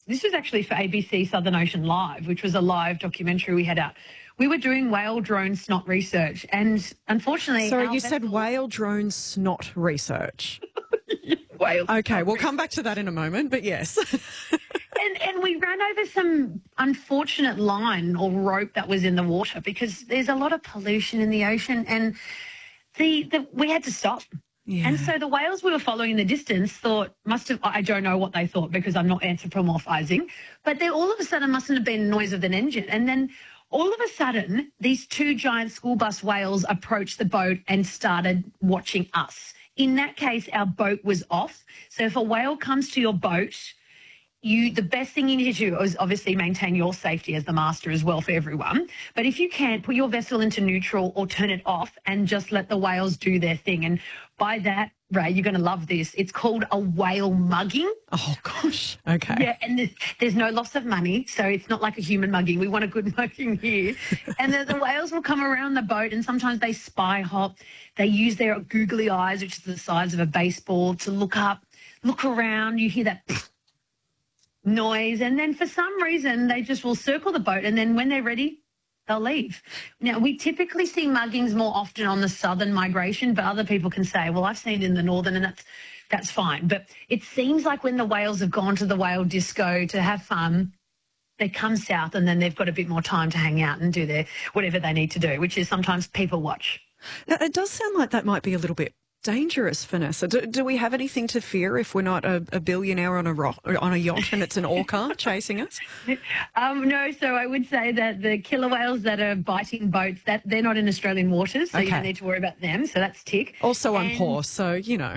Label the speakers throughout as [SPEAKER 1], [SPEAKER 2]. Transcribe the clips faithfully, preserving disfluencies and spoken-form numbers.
[SPEAKER 1] this was actually for A B C Southern Ocean Live, which was a live documentary we had out. We were doing whale drone snot research, and unfortunately...
[SPEAKER 2] Sorry, you
[SPEAKER 1] vessel...
[SPEAKER 2] said whale drone snot research.
[SPEAKER 1] Whale
[SPEAKER 2] okay, we'll
[SPEAKER 1] research.
[SPEAKER 2] come back to that in a moment, but yes.
[SPEAKER 1] and, and we ran over some unfortunate line or rope that was in the water because there's a lot of pollution in the ocean, and the, the we had to stop.
[SPEAKER 2] Yeah.
[SPEAKER 1] And so the whales we were following in the distance thought, must have, I don't know what they thought because I'm not anthropomorphizing, but there all of a sudden mustn't have been noise of an engine. And then all of a sudden, these two giant school bus whales approached the boat and started watching us. In that case, our boat was off. So if a whale comes to your boat, you the best thing you need to do is obviously maintain your safety as the master as well for everyone. But if you can, put your vessel into neutral or turn it off and just let the whales do their thing. And by that, Ray, you're going to love this. It's called a whale mugging.
[SPEAKER 2] Oh, gosh. Okay.
[SPEAKER 1] Yeah, and there's, there's no loss of money, so it's not like a human mugging. We want a good mugging here. And the, the whales will come around the boat, and sometimes they spy hop. They use their googly eyes, which is the size of a baseball, to look up, look around. You hear that noise, and then for some reason they just will circle the boat, and then when they're ready, they'll leave. Now, we typically see muggings more often on the southern migration, but other people can say, well, I've seen it in the northern, and that's that's fine. But it seems like when the whales have gone to the whale disco to have fun, they come south and then they've got a bit more time to hang out and do their whatever they need to do, which is sometimes people watch.
[SPEAKER 2] Now, it does sound like that might be a little bit dangerous, Vanessa. Do, do we have anything to fear if we're not a, a billionaire on a ro- on a yacht and it's an orca chasing us?
[SPEAKER 1] Um, no, so I would say that the killer whales that are biting boats, that they're not in Australian waters, so
[SPEAKER 2] okay.
[SPEAKER 1] you don't need to worry about them. So that's tick.
[SPEAKER 2] Also,
[SPEAKER 1] and
[SPEAKER 2] I'm poor, so you know.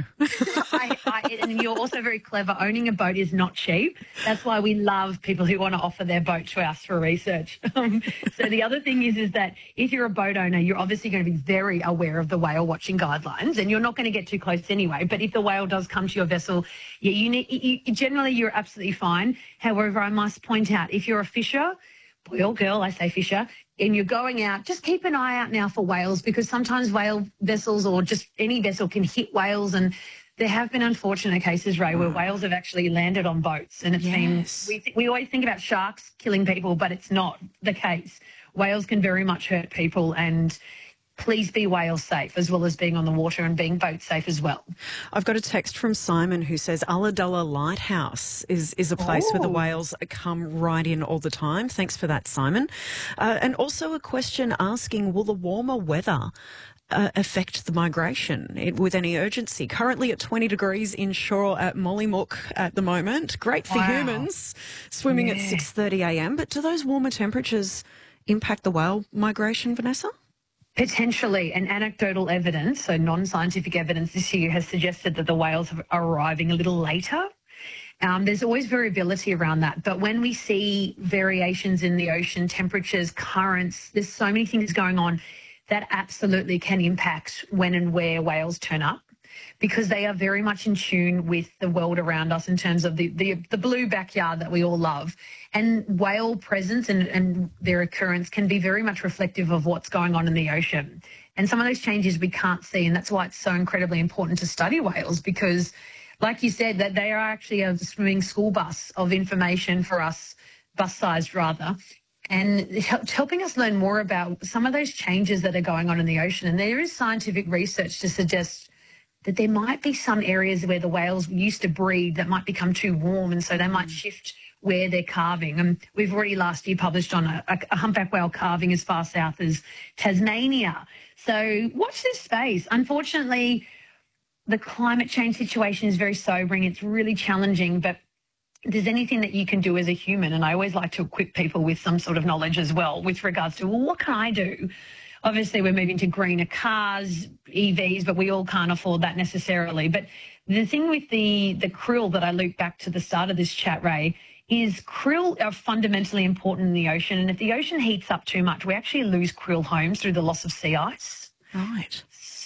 [SPEAKER 1] I, I, and you're also very clever. Owning a boat is not cheap. That's why we love people who want to offer their boat to us for research. Um, so the other thing is, is that if you're a boat owner, you're obviously going to be very aware of the whale watching guidelines, and you're not going to get too close anyway. But if the whale does come to your vessel, yeah, you need, you, generally you're absolutely fine. However, I must point out, if you're a fisher, boy or girl, I say fisher, and you're going out, just keep an eye out now for whales, because sometimes whale vessels or just any vessel can hit whales, and there have been unfortunate cases, Ray, where whales have actually landed on boats, and it's
[SPEAKER 2] yes.
[SPEAKER 1] been, we, th- we always think about sharks killing people, but it's not the case. Whales can very much hurt people, and please be whale safe, as well as being on the water and being boat safe as well.
[SPEAKER 2] I've got a text from Simon who says Ulladulla Lighthouse is, is a place oh. where the whales come right in all the time. Thanks for that, Simon. Uh, and also a question asking, will the warmer weather Uh, affect the migration it, with any urgency? Currently at twenty degrees inshore at Mollymook at the moment. Great for
[SPEAKER 1] wow.
[SPEAKER 2] humans, swimming yeah. at six thirty a m. But do those warmer temperatures impact the whale migration, Vanessa?
[SPEAKER 1] Potentially, and anecdotal evidence, so non-scientific evidence this year has suggested that the whales are arriving a little later. Um, there's always variability around that, but when we see variations in the ocean, temperatures, currents, there's so many things going on that absolutely can impact when and where whales turn up, because they are very much in tune with the world around us in terms of the, the, the blue backyard that we all love. And whale presence and, and their occurrence can be very much reflective of what's going on in the ocean. And some of those changes we can't see, and that's why it's so incredibly important to study whales, because, like you said, that they are actually a swimming school bus of information for us, bus-sized rather, and helping us learn more about some of those changes that are going on in the ocean. And there is scientific research to suggest that there might be some areas where the whales used to breed that might become too warm, and so they might shift where they're calving. And we've already last year published on a, a humpback whale calving as far south as Tasmania. So watch this space. Unfortunately, the climate change situation is very sobering. It's really challenging, but if there's anything that you can do as a human, and I always like to equip people with some sort of knowledge as well with regards to, well, what can I do? Obviously, we're moving to greener cars, E Vs, but we all can't afford that necessarily. But the thing with the, the krill that I loop back to the start of this chat, Ray, is krill are fundamentally important in the ocean. And if the ocean heats up too much, we actually lose krill homes through the loss of sea ice.
[SPEAKER 2] Right.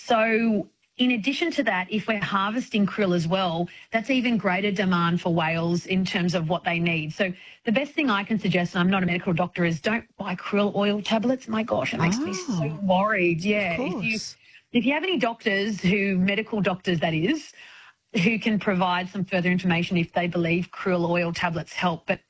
[SPEAKER 1] So in addition to that, if we're harvesting krill as well, that's even greater demand for whales in terms of what they need. So the best thing I can suggest, and I'm not a medical doctor, is don't buy krill oil tablets. My gosh, it makes
[SPEAKER 2] oh,
[SPEAKER 1] me so worried. Yeah. If you, if you have any doctors who, medical doctors that is, who can provide some further information if they believe krill oil tablets help. But